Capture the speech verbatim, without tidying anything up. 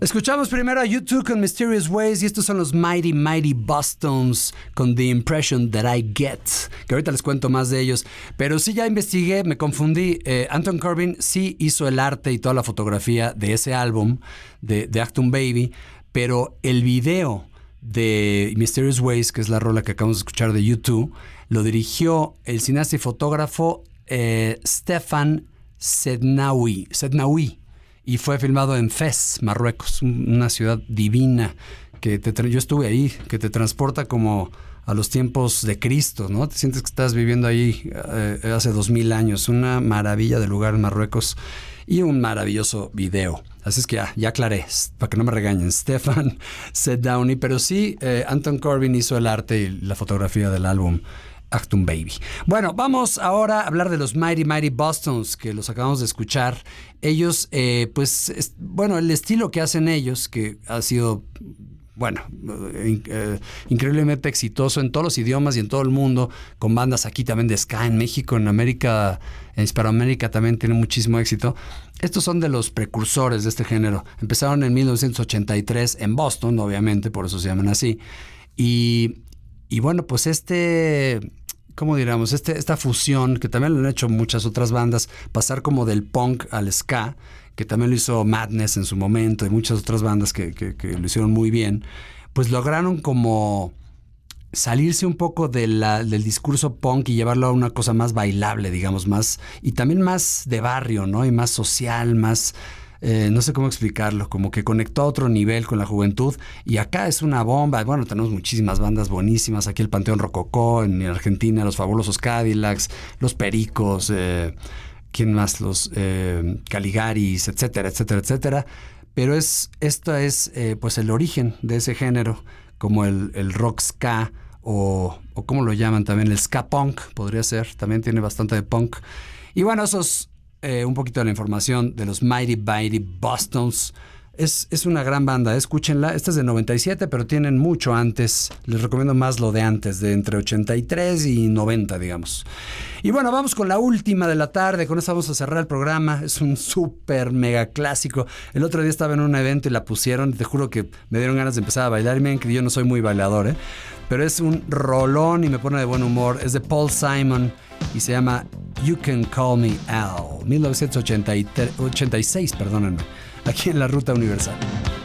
Escuchamos primero a U dos con Mysterious Ways y estos son los Mighty Mighty Bosstones con The Impression That I Get, que ahorita les cuento más de ellos. Pero sí, ya investigué, me confundí. Eh, Anton Corbijn sí hizo el arte y toda la fotografía de ese álbum de, de Achtung Baby, pero el video de Mysterious Ways, que es la rola que acabamos de escuchar de U dos, lo dirigió el cineasta y fotógrafo eh, Stefan Sednaoui. Sednaoui. Y fue filmado en Fez, Marruecos, una ciudad divina que te, yo estuve ahí, que te transporta como a los tiempos de Cristo, ¿no? Te sientes que estás viviendo ahí eh, hace dos mil años. Una maravilla de lugar en Marruecos y un maravilloso video. Así es que ya, ya aclaré, para que no me regañen, Stefan Sednaoui. Pero sí, eh, Anton Corbijn hizo el arte y la fotografía del álbum Achtung Baby. Bueno, vamos ahora a hablar de los Mighty Mighty Bosstones, que los acabamos de escuchar. Ellos, eh, pues, es, bueno, el estilo que hacen ellos, que ha sido, bueno, in, eh, increíblemente exitoso en todos los idiomas y en todo el mundo, con bandas aquí también de ska en México, en América, en Hispanoamérica también tiene muchísimo éxito. Estos son de los precursores de este género. Empezaron en mil novecientos ochenta y tres en Boston, obviamente, por eso se llaman así. Y... Y bueno, pues este, ¿cómo diríamos? Este, esta fusión, que también lo han hecho muchas otras bandas, pasar como del punk al ska, que también lo hizo Madness en su momento, y muchas otras bandas que, que, que lo hicieron muy bien, pues lograron como salirse un poco de la, del discurso punk y llevarlo a una cosa más bailable, digamos, más, y también más de barrio, ¿no? Y más social, más... Eh, no sé cómo explicarlo, como que conectó a otro nivel con la juventud, y acá es una bomba. Bueno, tenemos muchísimas bandas buenísimas, aquí el Panteón Rococó, en Argentina los Fabulosos Cadillacs, los Pericos, eh, ¿quién más? Los eh, Caligaris, etcétera, etcétera, etcétera. Pero es, esto es eh, pues el origen de ese género, como el, el rock ska, o, o como lo llaman también, el ska punk, podría ser, también tiene bastante de punk. Y bueno, esos... Eh, un poquito de la información de los Mighty Mighty Bosstones. Es, es una gran banda, eh, escúchenla. Esta es de noventa y siete, pero tienen mucho antes. Les recomiendo más lo de antes, de entre ochenta y tres y noventa, digamos. Y bueno, vamos con la última de la tarde. Con esta vamos a cerrar el programa. Es un súper mega clásico. El otro día estaba en un evento y la pusieron. Te juro que me dieron ganas de empezar a bailar. Y miren que yo no soy muy bailador, ¿eh? Pero es un rolón y me pone de buen humor. Es de Paul Simon y se llama You Can Call Me Al. mil novecientos ochenta y seis, perdónenme. Aquí en la Ruta Universal.